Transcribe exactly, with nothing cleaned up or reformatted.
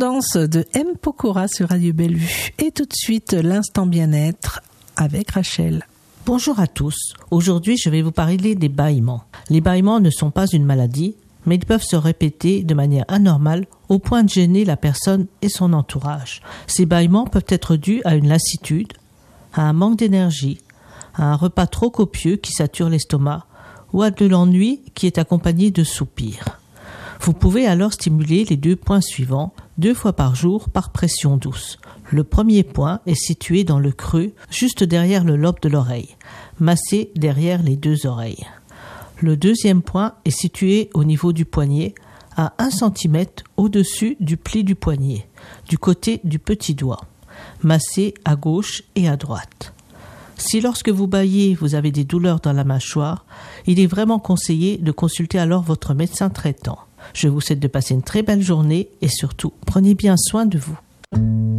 Tendance de M. Pokora sur Radio Bellevue. Et tout de suite, l'instant bien-être avec Rachel. Bonjour à tous. Aujourd'hui, je vais vous parler des bâillements. Les bâillements ne sont pas une maladie, mais ils peuvent se répéter de manière anormale au point de gêner la personne et son entourage. Ces bâillements peuvent être dus à une lassitude, à un manque d'énergie, à un repas trop copieux qui sature l'estomac ou à de l'ennui qui est accompagné de soupirs. Vous pouvez alors stimuler les deux points suivants deux fois par jour par pression douce. Le premier point est situé dans le creux, juste derrière le lobe de l'oreille, massé derrière les deux oreilles. Le deuxième point est situé au niveau du poignet, à un centimètre au-dessus du pli du poignet, du côté du petit doigt, massé à gauche et à droite. Si lorsque vous bâillez, vous avez des douleurs dans la mâchoire, il est vraiment conseillé de consulter alors votre médecin traitant. Je vous souhaite de passer une très belle journée et surtout, prenez bien soin de vous.